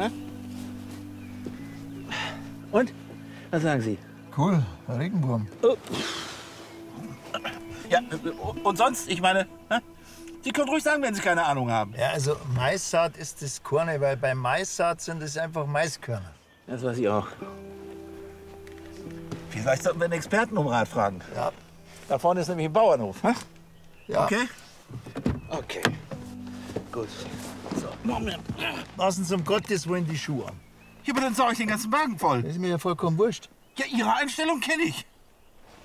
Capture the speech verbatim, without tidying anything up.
Hm? Und? Was sagen Sie? Cool, ein Regenwurm. Oh. Ja, und sonst? Ich meine, hm? Sie können ruhig sagen, wenn Sie keine Ahnung haben. Ja, also Maissaat ist das Korne, weil bei Maissaat sind es einfach Maiskörner. Das weiß ich auch. Vielleicht sollten wir einen Experten um Rat fragen. Ja. Da vorne ist nämlich ein Bauernhof. Hm? Ja. Okay? Okay. Gut. So, Moment. Lassen Sie um Gottes Willen die Schuhe an. Ja, aber dann sauge ich den ganzen Wagen voll. Das ist mir ja vollkommen wurscht. Ja, Ihre Einstellung kenne ich.